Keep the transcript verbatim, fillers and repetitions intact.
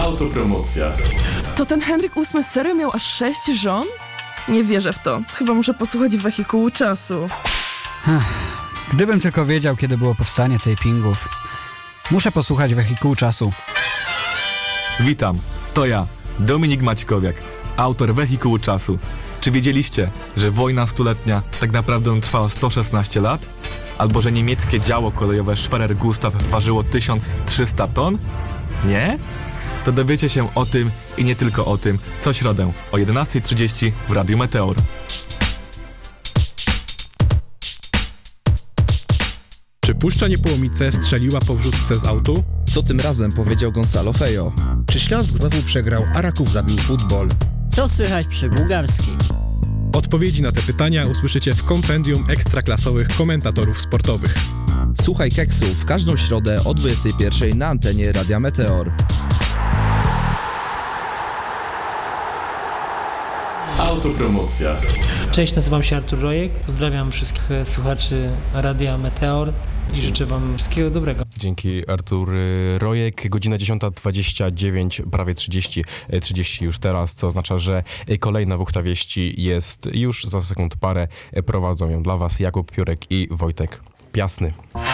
Autopromocja. To ten Henryk ósmy serio miał aż sześć żon? Nie wierzę w to. Chyba muszę posłuchać Wehikułu Czasu. Gdybym tylko wiedział, kiedy było powstanie tapingów. Muszę posłuchać Wehikułu Czasu. Witam, to ja, Dominik Maćkowiak, autor Wehikułu Czasu. Czy wiedzieliście, że wojna stuletnia tak naprawdę trwała sto szesnaście lat? Albo że niemieckie działo kolejowe Schwerer Gustav ważyło tysiąc trzysta ton? Nie? To dowiecie się o tym i nie tylko o tym co środę o jedenasta trzydzieści w Radiu Meteor. Czy Puszcza Niepołomice strzeliła po wrzutce z autu? Co tym razem powiedział Gonzalo Fejo? Czy Śląsk znowu przegrał, a Raków zabił futbol? Co słychać przy bułgarskim? Odpowiedzi na te pytania usłyszycie w kompendium ekstraklasowych komentatorów sportowych. Słuchaj Keksu w każdą środę o dwudziestej pierwszej na antenie Radia Meteor. Autopromocja. Cześć, nazywam się Artur Rojek. Pozdrawiam wszystkich słuchaczy Radia Meteor i życzę wam wszystkiego dobrego. Dzięki, Artur Rojek. Godzina dziesiąta dwadzieścia dziewięć, prawie trzydzieści, trzydzieści już teraz, co oznacza, że kolejna wuchta wieści jest już za sekund parę. Prowadzą ją dla was Jakub Piórek i Wojtek Piasny.